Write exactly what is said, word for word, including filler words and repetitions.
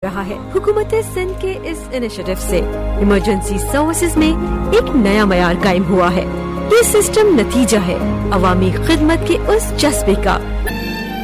रहा है। हुकूमत सिंध के इस इनिशिएटिव से इमरजेंसी सर्विसेज में एक नया मयार कायम हुआ है। ये सिस्टम नतीजा है अवामी खिदमत के उस जज्बे का